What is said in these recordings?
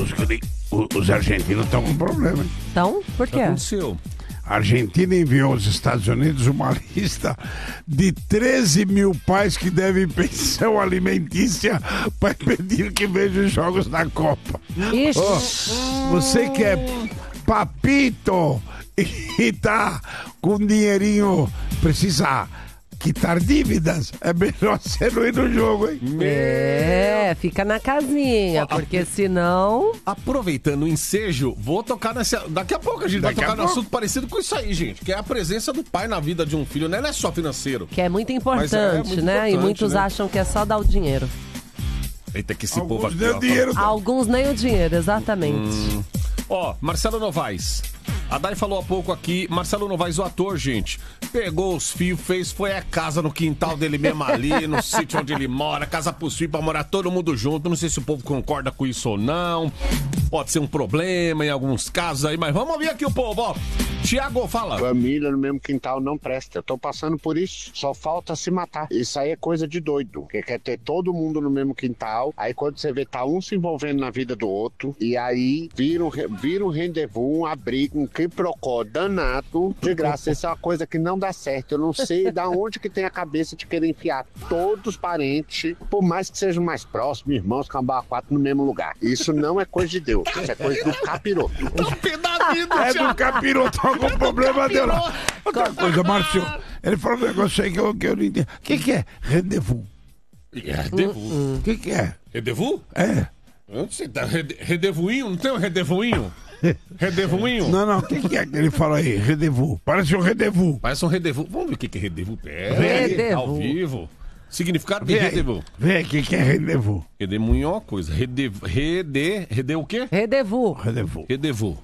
os argentinos estão com problema, hein? Então, por quê? O que aconteceu? A Argentina enviou aos Estados Unidos uma lista de 13 mil pais que devem pensão alimentícia para impedir que vejam os jogos da Copa. Ixi. Você que é papito e tá com dinheirinho, precisa quitar dívidas, é melhor você não ir no jogo, hein? Fica na casinha, porque senão... Aproveitando o ensejo, vou tocar nessa... Daqui a pouco a gente vai tocar num assunto parecido com isso aí, gente. Que é a presença do pai na vida de um filho, né? Não é só financeiro. Que é muito importante, muito né? E importante, muitos né? acham que é só dar o dinheiro. Eita, que esse povo aqui, nem o dinheiro. Alguns nem o dinheiro, exatamente. Ó, Marcelo Novaes. A Dai falou há pouco aqui, Marcelo Novaes, o ator, gente, pegou os fios, foi a casa no quintal dele mesmo ali, no sítio onde ele mora, casa pros filhos pra morar todo mundo junto. Não sei se o povo concorda com isso ou não. Pode ser um problema em alguns casos aí, mas vamos ouvir aqui o povo, ó. Tiago, fala. Família no mesmo quintal não presta. Eu tô passando por isso. Só falta se matar. Isso aí é coisa de doido. Que quer ter todo mundo no mesmo quintal. Aí quando você vê, tá um se envolvendo na vida do outro. E aí vira um rendezvous, uma briga, um quiprocó danado. De graça, isso é uma coisa que não dá certo. Eu não sei da onde que tem a cabeça de querer enfiar todos os parentes, por mais que sejam mais próximos, irmãos, cambá quatro no mesmo lugar. Isso não é coisa de Deus. Isso é coisa do capiroto. É do capiroto, algum problema deu lá. Outra coisa, Márcio, ele falou um negócio aí que eu não entendi. O que é rendezvous? Rendezvous. O que é? Rendezvous? É. Eu não sei, tá rendezvousinho? Não tem um rendezvousinho? Rendezvousinho? Não, o que é que ele fala aí? Rendezvous. Parece um rendezvous. Parece um rendezvous. Vamos ver o que é rendezvous. Rendezvous. Ao vivo. Significado de rendezvous. Vê aí, o que é rendezvous? Rendezvous é uma coisa. Rede o quê? Rendezvous. Rendezvous.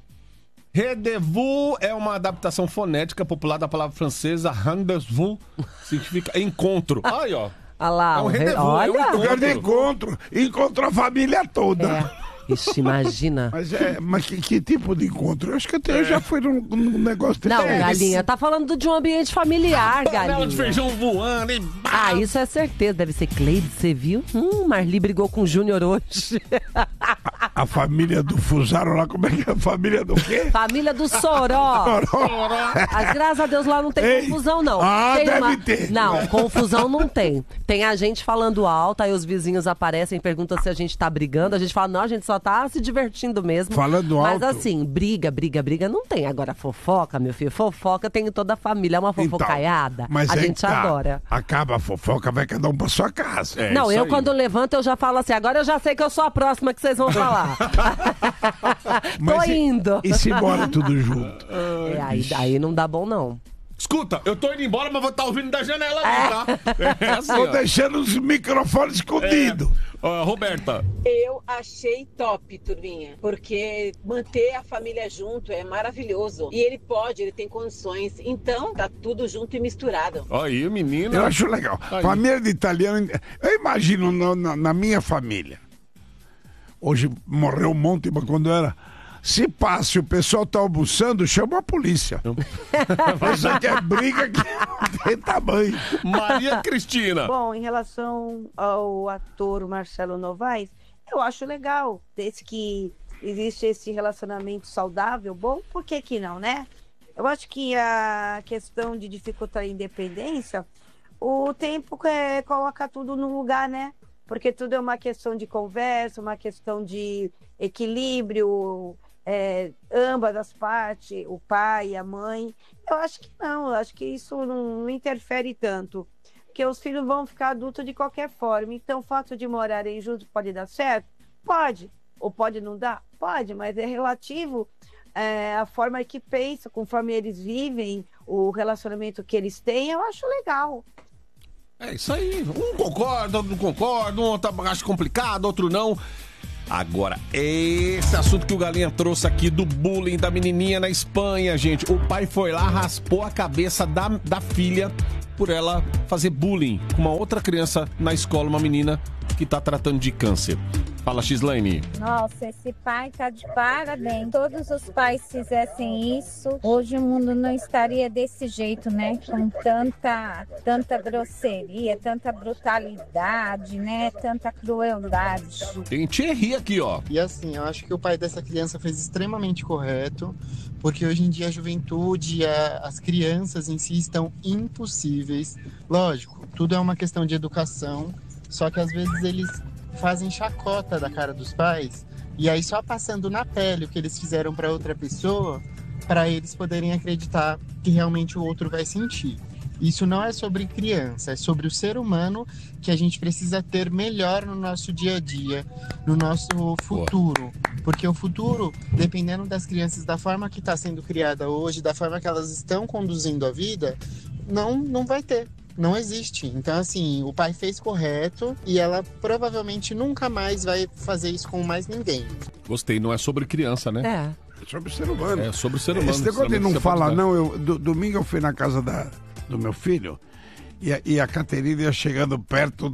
Rendezvous é uma adaptação fonética popular da palavra francesa rendezvous, significa encontro. Aí, ó. Olha lá, É um rendezvous, olha. é um Lugar de encontro. Encontra a família toda. É. Ixi, imagina. Mas que tipo de encontro? Eu acho que eu já fui num negócio desse. Não, Galinha, tá falando de um ambiente familiar, Panela de Galinha. feijão voando e... Ah, isso é certeza. Deve ser Cleide, você viu? Marli brigou com o Júnior hoje. A família do Fusaro lá, como é que é a família do quê? Família do Soró. Mas graças a Deus lá não tem Ei. confusão, não. Ah, Tem deve ter. Não, confusão não tem. Tem a gente falando alto, aí os vizinhos aparecem, perguntam se a gente tá brigando. A gente fala, não, a gente só tá se divertindo mesmo. Falando alto. Mas assim, briga não tem. Agora, fofoca, meu filho, fofoca tem em toda a família. É uma fofocaiada. Mas a é gente que tá. Acaba Acaba a fofoca, vai cada um pra sua casa. não, isso eu aí. quando levanto, eu já falo assim, agora eu já sei que eu sou a próxima que vocês vão falar. Tô indo. E se bora tudo junto? Aí não dá bom, não. Escuta, eu tô indo embora, mas vou estar ouvindo da janela ali, tá? É assim, Tô ó. deixando os microfones escondidos. Ó, Roberta. Eu achei top, turminha, porque manter a família junto é maravilhoso. E ele tem condições. Então, tá tudo junto e misturado. Aí, menina. Eu acho legal. Aí. Família de italiano, eu imagino na minha família. Hoje morreu um monte, mas quando era... Se passa e o pessoal tá almoçando, chama a polícia. Isso aqui é briga que não tem tamanho. Maria Cristina. Bom, em relação ao ator Marcelo Novaes, eu acho legal, desde que existe esse relacionamento saudável, bom, por que não, né? Eu acho que a questão de dificultar a independência, o tempo coloca tudo no lugar, né? Porque tudo é uma questão de conversa, uma questão de equilíbrio, ambas as partes, o pai e a mãe. Eu acho que não, eu acho que isso não interfere tanto, porque os filhos vão ficar adultos de qualquer forma. Então, o fato de morarem juntos pode dar certo? Pode. Ou pode não dar? Pode, mas é relativo à forma que pensam, conforme eles vivem, o relacionamento que eles têm, eu acho legal. É isso aí. Um concorda, outro não concorda, um outro acha complicado, outro não. Agora, esse assunto que o Galinha trouxe aqui do bullying da menininha na Espanha, gente. O pai foi lá, raspou a cabeça da filha por ela fazer bullying com uma outra criança na escola, uma menina que tá tratando de câncer. Fala, Gislaine. Nossa, esse pai tá de parabéns. Todos os pais fizessem isso, hoje o mundo não estaria desse jeito, né? Com tanta grosseria, tanta brutalidade, né? Tanta crueldade. Tem Thierry aqui, ó. E assim, eu acho que o pai dessa criança fez extremamente correto, porque hoje em dia a juventude, as crianças em si estão impossíveis. Lógico, tudo é uma questão de educação, só que às vezes eles fazem chacota da cara dos pais, e aí só passando na pele o que eles fizeram para outra pessoa, para eles poderem acreditar que realmente o outro vai sentir. Isso não é sobre criança, é sobre o ser humano que a gente precisa ter melhor no nosso dia a dia, no nosso futuro. Porque o futuro, dependendo das crianças, da forma que está sendo criada hoje, da forma que elas estão conduzindo a vida, não vai ter. Não existe. Então, assim, o pai fez correto e ela provavelmente nunca mais vai fazer isso com mais ninguém. Gostei, não é sobre criança, né? É. É sobre o ser humano. É sobre o ser humano. Esse negócio de não falar, não. Domingo eu fui na casa do meu filho e a Caterina ia chegando perto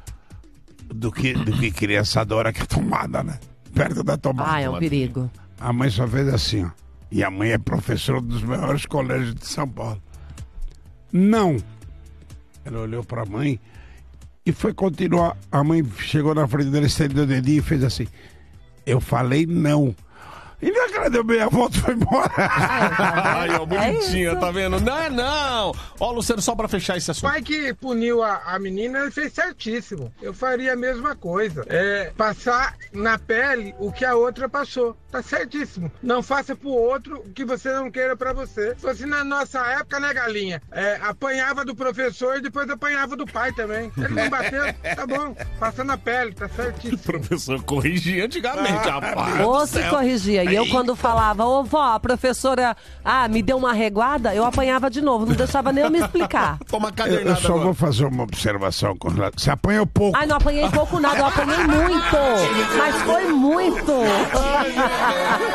do que criança adora, que é tomada, né? Perto da tomada. Ah, é um perigo. A mãe só fez assim, ó. E a mãe é professora dos maiores colégios de São Paulo. Não. Ela olhou pra mãe e foi continuar. A mãe chegou na frente dele, estendeu o dedinho e fez assim. Eu falei não. E na cara deu meia volta e foi embora. Ai, ó, bonitinha, tá vendo? Não. Ó, Luciano, só pra fechar esse O assunto. pai que puniu a menina, ele fez certíssimo. Eu faria a mesma coisa. Passar na pele o que a outra passou. Tá certíssimo. Não faça pro outro o que você não queira pra você. Se fosse na nossa época, né, galinha? Apanhava do professor e depois apanhava do pai também. Ele não bateu, tá bom. Passa na pele, tá certíssimo. O professor corrigia antigamente, rapaz. Ou se corrigia. E eu, quando falava, ô vó, a professora me deu uma reguada, eu apanhava de novo, não deixava nem eu me explicar. Toma Eu cadernada só agora. vou fazer uma observação. Você apanhou pouco. Ai, não apanhei pouco nada, eu apanhei muito. Mas foi muito.